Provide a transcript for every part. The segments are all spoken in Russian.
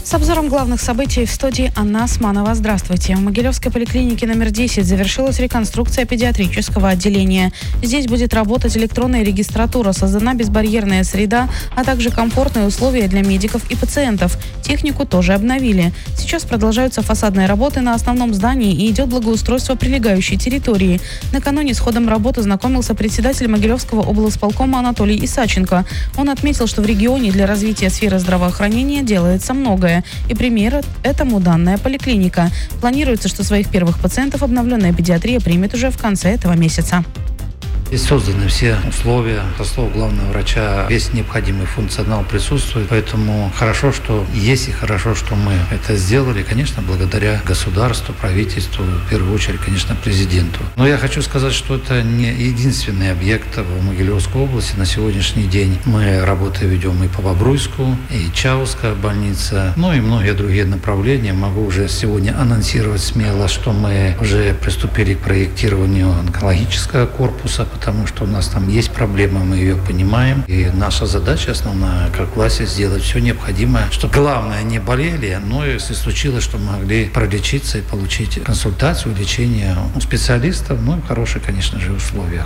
С обзором главных событий в студии Анна Османова. Здравствуйте. В Могилевской поликлинике номер 10 завершилась реконструкция педиатрического отделения. Здесь будет работать электронная регистратура, создана безбарьерная среда, а также комфортные условия для медиков и пациентов. Технику тоже обновили. Сейчас продолжаются фасадные работы на основном здании и идет благоустройство прилегающей территории. Накануне с ходом работы знакомился председатель Могилевского облсполкома Анатолий Исаченко. Он отметил, что в регионе для развития сферы здравоохранения делается многое. И пример этому данная поликлиника. Планируется, что своих первых пациентов обновленная педиатрия примет уже в конце этого месяца. Здесь созданы все условия. По слову главного врача, весь необходимый функционал присутствует. Поэтому хорошо, что есть, и хорошо, что мы это сделали. Конечно, благодаря государству, правительству, в первую очередь, конечно, президенту. Но я хочу сказать, что это не единственный объект в Могилевской области. На сегодняшний день мы работы ведем и по Бобруйску, и Чауская больница, ну и многие другие направления. Могу уже сегодня анонсировать смело, что мы уже приступили к проектированию онкологического корпуса, потому что у нас там есть проблема, мы ее понимаем. И наша задача основная, как власти, сделать все необходимое, чтобы главное не болели, но если случилось, что могли пролечиться и получить консультацию, лечение у специалистов, ну и в хороших, конечно же, условиях.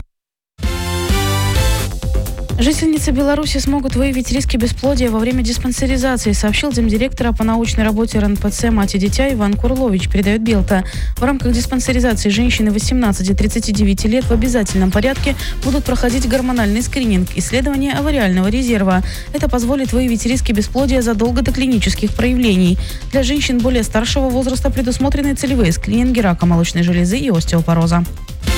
Жительницы Беларуси смогут выявить риски бесплодия во время диспансеризации, сообщил замдиректора по научной работе РНПЦ «Мать и дитя» Иван Курлович, передает Белта. В рамках диспансеризации женщины 18-39 лет в обязательном порядке будут проходить гормональный скрининг, исследование авариального резерва. Это позволит выявить риски бесплодия задолго до клинических проявлений. Для женщин более старшего возраста предусмотрены целевые скрининги рака молочной железы и остеопороза.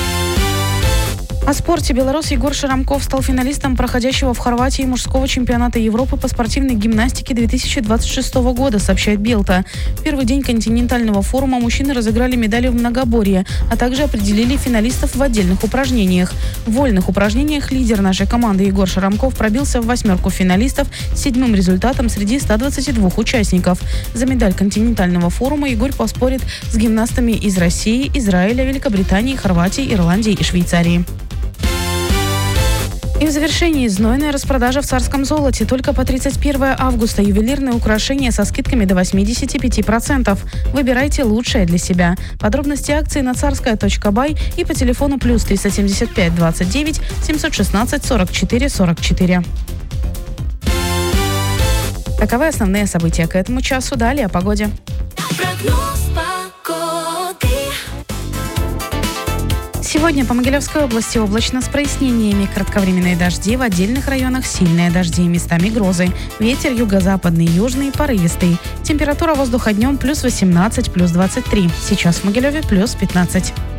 О спорте. Белорус Егор Шарамков стал финалистом проходящего в Хорватии мужского чемпионата Европы по спортивной гимнастике 2026 года, сообщает Белта. В первый день континентального форума мужчины разыграли медали в многоборье, а также определили финалистов в отдельных упражнениях. В вольных упражнениях лидер нашей команды Егор Шарамков пробился в восьмерку финалистов с 7-м результатом среди 122 участников. За медаль континентального форума Егор поспорит с гимнастами из России, Израиля, Великобритании, Хорватии, Ирландии и Швейцарии. И в завершении знойная распродажа в Царском золоте. Только по 31 августа ювелирные украшения со скидками до 85%. Выбирайте лучшее для себя. Подробности акции на царская.бай и по телефону плюс 375 29 716 44 44. Таковы основные события к этому часу. Далее о погоде. Сегодня по Могилевской области облачно с прояснениями. Кратковременные дожди, в отдельных районах сильные дожди, местами грозы. Ветер юго-западный, южный, порывистый. Температура воздуха днем плюс 18, плюс 23. Сейчас в Могилеве плюс 15.